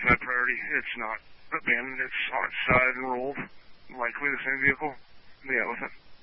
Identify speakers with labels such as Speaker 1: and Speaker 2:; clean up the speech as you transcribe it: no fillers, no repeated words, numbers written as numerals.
Speaker 1: that priority. It's not abandoned. It's on its side and rolled. Likely the same vehicle. Yeah, with it.